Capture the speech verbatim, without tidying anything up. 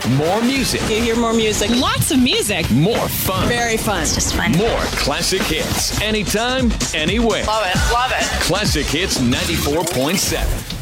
More music. You hear more music. Lots of music. More fun. Very fun. It's just fun. More classic hits. Anytime, anywhere. Love it. Love it. Classic Hits ninety-four point seven.